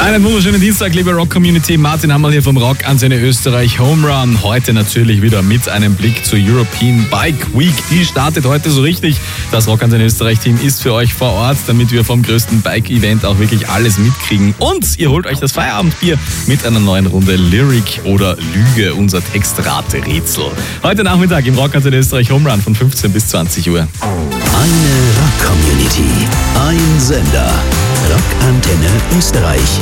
Einen wunderschönen Dienstag, liebe Rock-Community. Martin Hammerl hier vom Rock Antenne Österreich Home Run. Heute natürlich wieder mit einem Blick zur European Bike Week. Die startet heute so richtig. Das Rock Antenne Österreich-Team ist für euch vor Ort, damit wir vom größten Bike-Event auch wirklich alles mitkriegen. Und ihr holt euch das Feierabendbier mit einer neuen Runde Lyric oder Lüge, unser Textrate-Rätsel. Heute Nachmittag im Rock Antenne Österreich Home Run von 15 bis 20 Uhr. Eine Rock-Community, ein Sender. Rock Antenne Österreich.